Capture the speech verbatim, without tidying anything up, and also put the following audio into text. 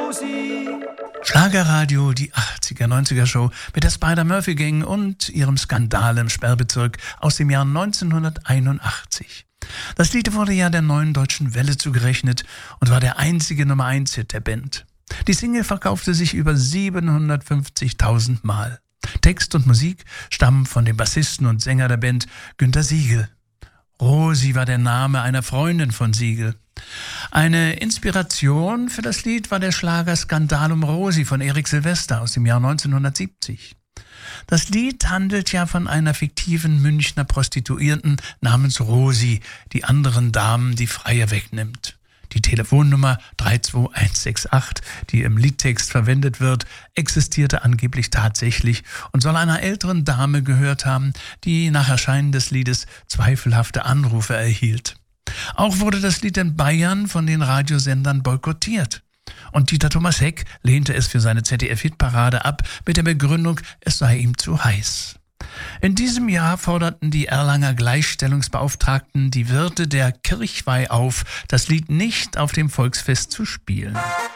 Rosi. Schlagerradio, die achtziger, neunziger Show mit der Spider-Murphy-Gang und ihrem Skandal im Sperrbezirk aus dem Jahr neunzehnhunderteinundachtzig. Das Lied wurde ja der Neuen Deutschen Welle zugerechnet und war der einzige Nummer eins Hit der Band. Die Single verkaufte sich über siebenhundertfünfzigtausend Mal. Text und Musik stammen von dem Bassisten und Sänger der Band Günter Siegel. Rosi war der Name einer Freundin von Siegel. Eine Inspiration für das Lied war der Schlager Skandal um Rosi von Erik Silvester aus dem Jahr neunzehnhundertsiebzig. Das Lied handelt ja von einer fiktiven Münchner Prostituierten namens Rosi, die anderen Damen die Freie wegnimmt. Die Telefonnummer drei zwei eins sechs acht, die im Liedtext verwendet wird, existierte angeblich tatsächlich und soll einer älteren Dame gehört haben, die nach Erscheinen des Liedes zweifelhafte Anrufe erhielt. Auch wurde das Lied in Bayern von den Radiosendern boykottiert. Und Dieter Thomas Heck lehnte es für seine Z D F-Hitparade ab mit der Begründung, es sei ihm zu heiß. In diesem Jahr forderten die Erlanger Gleichstellungsbeauftragten die Wirte der Kirchweih auf, das Lied nicht auf dem Volksfest zu spielen.